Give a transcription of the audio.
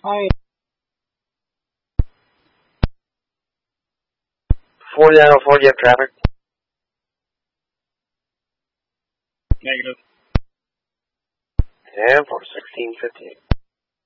Hi. 4904, do you have traffic? Negative. Yeah, for 1658.